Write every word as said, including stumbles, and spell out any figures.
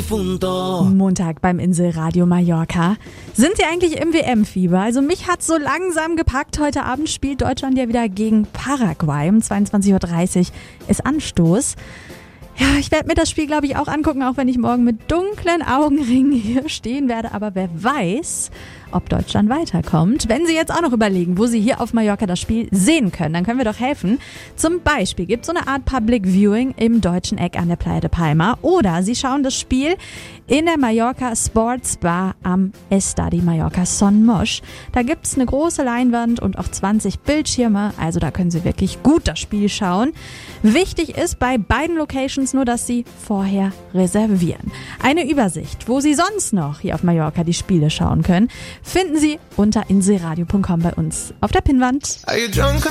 difunto. Montag beim Inselradio Mallorca. Sind Sie eigentlich im W M-Fieber? Also mich hat so langsam gepackt. Heute Abend spielt Deutschland ja wieder gegen Paraguay. Um zweiundzwanzig Uhr dreißig ist Anstoß. Ja, ich werde mir das Spiel, glaube ich, auch angucken, auch wenn ich morgen mit dunklen Augenringen hier stehen werde. Aber wer weiß, ob Deutschland weiterkommt. Wenn Sie jetzt auch noch überlegen, wo Sie hier auf Mallorca das Spiel sehen können, dann können wir doch helfen. Zum Beispiel gibt es so eine Art Public Viewing im deutschen Eck an der Playa de Palma. Oder Sie schauen das Spiel in der Mallorca Sports Bar am Estadi Mallorca Son Moix. Da gibt es eine große Leinwand und auch zwanzig Bildschirme. Also da können Sie wirklich gut das Spiel schauen. Wichtig ist bei beiden Locations nur, dass Sie vorher reservieren. Eine Übersicht, wo Sie sonst noch hier auf Mallorca die Spiele schauen können, finden Sie unter inselradio punkt com bei uns auf der Pinnwand.